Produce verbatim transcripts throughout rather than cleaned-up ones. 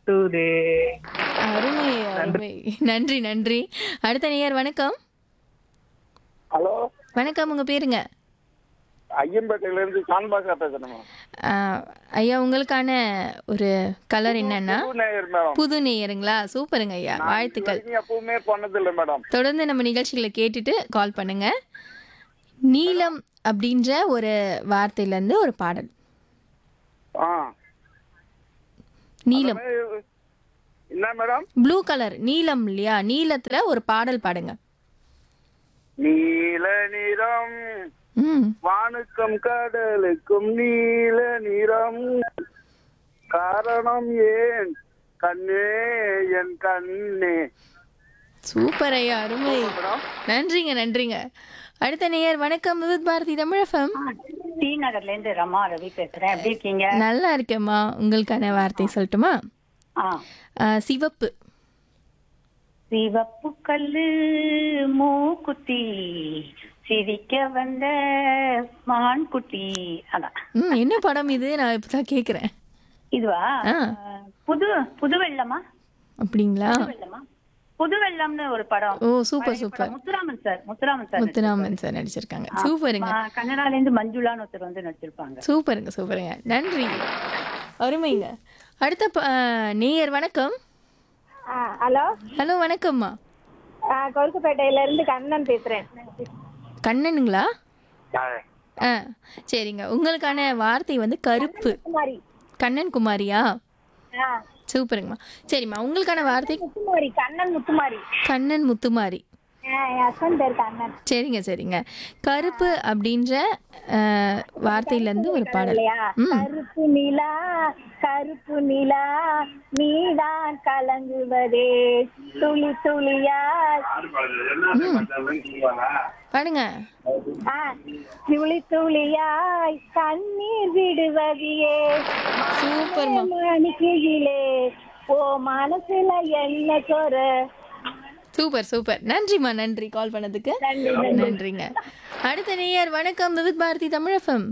சுத்துதே. அருமை, நன்றி. அருமை. நன்றி, நன்றி. அடுத்த நேயர் வணக்கம். ஹலோ, வணக்கம். உங்க பேருங்க? ஐயம்பேட்டையில இருந்து சான்பாக்கா பேசுறேன். ஆ, ஐயா உங்களுக்கான ஒரு கலர் என்னன்னா நேயர் மேடம், புது நேயருங்களா? சூப்பருங்க ஐயா, நான் இது வாழ்த்துக்கள். வரைக்கும் எப்பவுமே பண்ணதில்லை மேடம். தொடர்ந்து நம்ம நிகழ்ச்சிகளை கேட்டுட்டு கால் பண்ணுங்க. நீலம் அப்படின்ற ஒரு வார்த்தையில இருந்து ஒரு பாடல். ஆ, நீலம், அதாவது, என்ன மேடம்? ப்ளூ கலர், நீலம் இல்லையா? நீலத்துல ஒரு பாடல் பாடுங்க. நீல நிறம் ம் வானுக்கும் கடலுக்கும் நீல நிறம், காரணம் ஏன் கண்ணே என் கண்ணே. சூப்பர் ஐயா, அருமை. மேடம், நன்றிங்க, நன்றிங்க. அடுத்த நேயர் வணக்கம். விவித் பாரதி தமிழ் எஃப்எம். டி நகர்ல இருந்து ரமா ரவி பேசுறேன். எப்படி இருக்கீங்க? நல்லா இருக்கேம்மா. உங்களுக்கான வார்த்தை சொல்லட்டுமா? ஆ, ஆ, சிவப்பு. சிவப்பு கல்லு மூக்குத்தி சிரிக்க வந்த மான் குட்டி. அதான் ம் என்ன படம் இது? நான் இப்பதான் கேக்குறேன். இதுவா? ஆ. புது புது வெள்ளமா? அப்படிங்களா? புது வெள்ளமா? புது வெள்ளம்னு ஒரு படம். ஓ சூப்பர் பழைய சூப்பர். படம். Muthuraman sir Muthuraman sir Muthuraman sir நடிச்சிருக்காங்க. சூப்பருங்க, நடிச்சிருப்பாங்க. கன்னடால இருந்து மஞ்சுளான்னு ஒருத்தர் வந்து நடிச்சிருப்பாங்க. சூப்பருங்க, சூப்பருங்க. நன்றி, அருமைங்க. அடுத்த ப- ஆ, நேயர் வணக்கம். ஹலோ, ஹலோ வணக்கம்மா. கொருக்குப்பேட்டையில இருந்து கண்ணன் பேசுறேன். கண்ணனுங்களா? ஆ சரிங்க. உங்களுக்கான வார்த்தை வந்து கருப்பு. குமாரி. கண்ணன் குமாரியா? ஆ, சூப்பருங்கம்மா. சரிம்மா, உங்களுக்கான வார்த்தை முத்துமாரி, கண்ணன் முத்துமாரி. கண்ணன் முத்துமாரி. ஆ, என் ஹஸ்பண்ட் பேர் கண்ணன். சரிங்க, சரிங்க. கருப்பு அப்படின்ற ஆ, வார்த்தையிலேருந்து ஒரு பாடல். இல்லையா? ம் கருப்பு நிலா, கருப்பு நிலா, நீதான் கலங்குவதே துளி துளியாய். பாடுங்க. ஆ, துளி துளியாய் கண்ணீர் விடுவதியே சூப்பர்மா. மணிக்கிலே ஓ மனசுல என்ன குற. Super super. நன்றிம்மா, நன்றி கால் பண்ணதுக்கு. நன்றிங்க. அடுத்த நேயர் வணக்கம். விவித் பாரதி தமிழ் எஃப்எம்.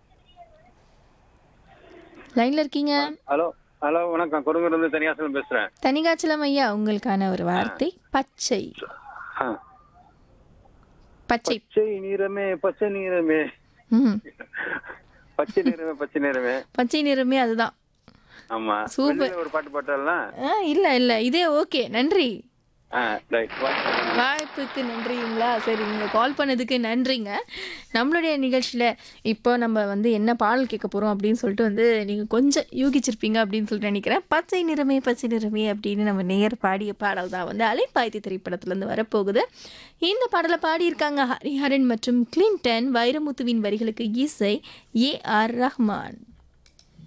லைன்ல இருக்கீங்க? ஹலோ ஹலோ வணக்கம். கொடுங்கிருந்து தனியாசலம் பேசுறேன். தனிகாச்சலம் ஐயா, உங்களுக்கான ஒரு வார்த்தை பச்சை. ஆ. பச்சை. பச்சை நிறமே பச்சை நிறமே ம் பச்சை நிறமே பச்சை நிறமே. பச்சை நிறமே அதுதான். ஆமா, சூப்பர். வெளியில ஒரு பாட்டு பாட்டலாம். ஆ இல்ல இல்ல, இதே ஓகே. நன்றி, ஆ, ரைட். வாய்ப்புக்கு நன்றிங்களா? சரி, நீங்கள் கால் பண்ணதுக்கு நன்றிங்க. நம்மளுடைய நிகழ்ச்சியில் இப்போ நம்ம வந்து என்ன பாடல் கேட்க போகிறோம் அப்படின்னு சொல்லிட்டு வந்து நீங்கள் கொஞ்சம் யூகிச்சிருப்பீங்க அப்படின்னு சொல்லிட்டு நினைக்கிறேன். பச்சை நிறமே பச்சை நிறமே அப்படின்னு நம்ம நேர் பாடிய பாடல் தான் வந்து அலைப்பாய்த்தி திரைப்படத்துலேருந்து வரப்போகுது. இந்த பாடலை பாடியிருக்காங்க ஹரிஹரன் மற்றும் கிளின்டன். வைரமுத்துவின் வரிகளுக்கு இசை ஏ ஆர் ரஹ்மான்.